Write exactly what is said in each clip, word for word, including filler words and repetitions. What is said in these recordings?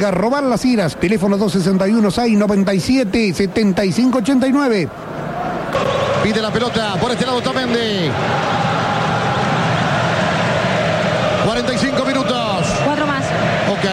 Garrobar Las Iras, teléfono dos sesenta y uno, seis noventa y siete, setenta y cinco ochenta y nueve. Pide la pelota por este lado Otamendi. cuarenta y cinco minutos. Cuatro más. Ok.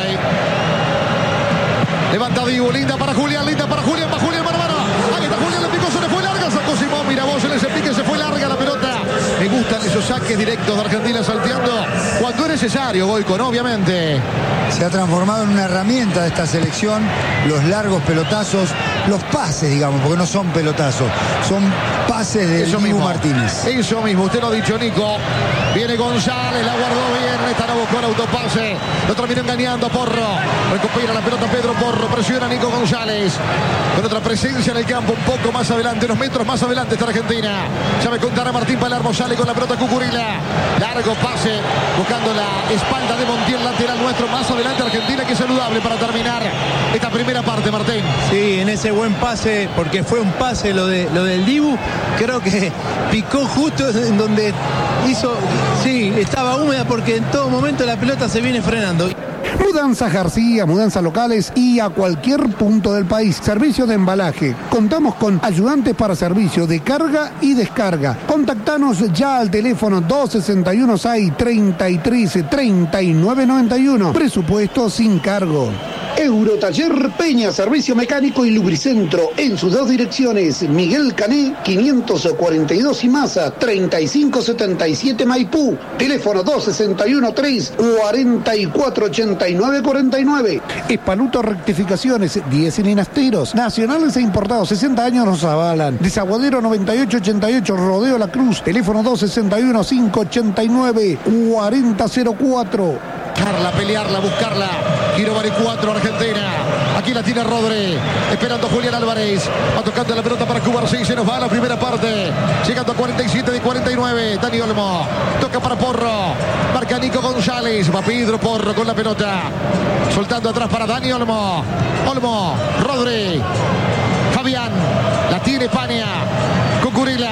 Levanta Dibu, linda para Julián, linda para Julián, va Julián, mano a mano. Ahí está Julián, le picó, se le fue larga, sacó Simón Mirabos en ese pique, se fue larga la pelota. Me gustan esos saques directos de Argentina salteando cuando es necesario, Goico, ¿no? Obviamente. Se ha transformado en una herramienta de esta selección, los largos pelotazos, los pases, digamos, porque no son pelotazos, son pases de Dibu Martínez. Eso mismo, usted lo ha dicho, Nico. Viene González, la guardó bien, esta no buscó el autopase, lo terminó engañando a Porro. Recupera la pelota Pedro Porro, presiona a Nico González. Con otra presencia en el campo, un poco más adelante, unos metros más adelante está Argentina. Ya me contará Martín Palermo, sale con la pelota Cucurilla. Largo pase, buscando la espalda de Montiel, lateral nuestro. Más adelante Argentina, que es saludable para terminar esta primera parte, Martín. Sí, en ese buen pase, porque fue un pase lo, de, lo del Dibu, creo que picó justo en donde hizo, sí, estaba húmeda porque en todo momento la pelota se viene frenando. Mudanza García, mudanzas locales y a cualquier punto del país. Servicio de embalaje. Contamos con ayudantes para servicio de carga y descarga. Contactanos ya al teléfono dos sesenta y uno, seis treinta y tres, treinta y nueve noventa y uno. Presupuesto sin cargo. Eurotaller Peña, servicio mecánico y lubricentro en sus dos direcciones. Miguel Cané, quinientos cuarenta y dos y Maza, treinta y cinco setenta y siete Maipú. Teléfono dos sesenta y uno, tres cuarenta y cuatro ochenta y nueve cuarenta y nueve. Espaluto Rectificaciones, diez en Inasteros. Nacionales e importados, sesenta años nos avalan. Desaguadero noventa y ocho ochenta y ocho, Rodeo La Cruz. Teléfono dos sesenta y uno, cinco ochenta y nueve, cuarenta cero cuatro. Buscarla, pelearla, buscarla. Giro Bari cuatro, Argentina. Aquí la tiene Rodri. Esperando a Julián Álvarez. Va tocando la pelota para Cubarsí. Se nos va a la primera parte. Llegando a cuarenta y siete de cuarenta y nueve. Dani Olmo. Toca para Porro. Marca Nico González. Va Pedro Porro con la pelota. Soltando atrás para Dani Olmo. Olmo. Rodri. Fabián. La tiene España. Cucurilla.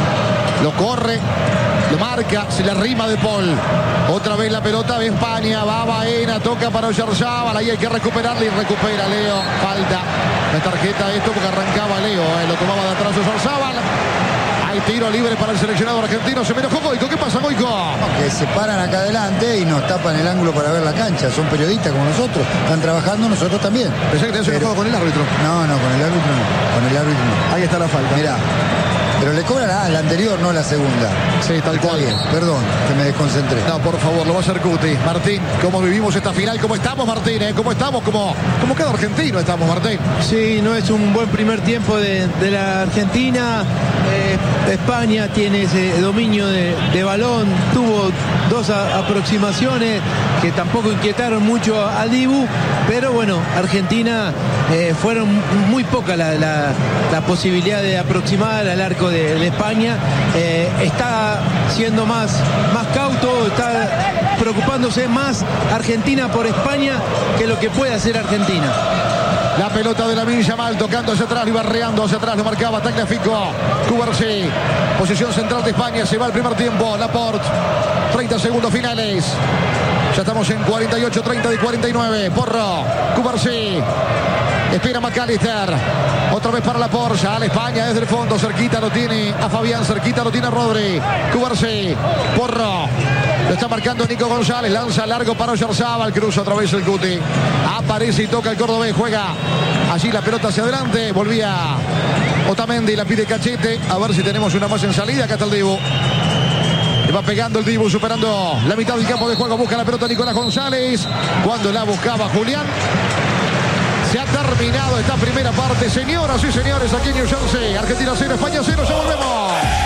Lo corre. Lo marca, se le arrima de Paul. Otra vez la pelota de España. Va Baena, toca para Oyarzábal. Ahí hay que recuperarla y recupera Leo. Falta la tarjeta esto porque arrancaba Leo. Eh, lo tomaba de atrás Oyarzábal. Hay tiro libre para el seleccionado argentino. Se me enojó Goico. ¿Qué pasa, Goico? Que se paran acá adelante y nos tapan el ángulo para ver la cancha. Son periodistas como nosotros. Están trabajando, nosotros también. Pensé que te habías enojado con el árbitro. No, no, con el árbitro no. Con el árbitro no. Ahí está la falta. Mirá. Pero le cobran a la anterior, no la segunda. Sí, tal Está cual. bien, perdón, que me desconcentré. No, por favor, lo va a hacer Cuti. Martín, ¿cómo vivimos esta final? ¿Cómo estamos, Martín? ¿Eh? ¿Cómo estamos? Como, como cada argentino estamos, Martín. Sí, no es un buen primer tiempo de, de la Argentina. Eh, España tiene ese dominio de, de balón. Tuvo dos a, aproximaciones que tampoco inquietaron mucho a, a Dibu. Pero bueno, Argentina eh, fueron muy poca la, la, la posibilidad de aproximar al arco de, de España. Eh, está siendo más, más cauto, está preocupándose más Argentina por España que lo que puede hacer Argentina. La pelota de Lamine Yamal tocando hacia atrás y barreando hacia atrás, lo marcaba Tagliafico. Cubarsí, posición central de España, se va el primer tiempo. Laporte, treinta segundos finales. Ya estamos en cuarenta y ocho treinta de cuarenta y nueve. Porro, Cubarsí. Espera McAllister. Otra vez para Laporte. Ya a la España desde el fondo. Cerquita lo tiene a Fabián. Cerquita lo tiene a Rodri. Cubarsí. Porro. Lo está marcando Nico González. Lanza largo para Oyarzábal. Cruza otra vez el Cuti. Aparece y toca el cordobés. Juega allí la pelota hacia adelante. Volvía Otamendi. La pide Cachete. A ver si tenemos una más en salida. Acá está el Dibu. Le va pegando el Dibu, superando la mitad del campo de juego. Busca la pelota Nicolás González. Cuando la buscaba Julián. Se ha terminado esta primera parte, señoras y señores, aquí en New Jersey. Argentina cero, España cero, ya volvemos.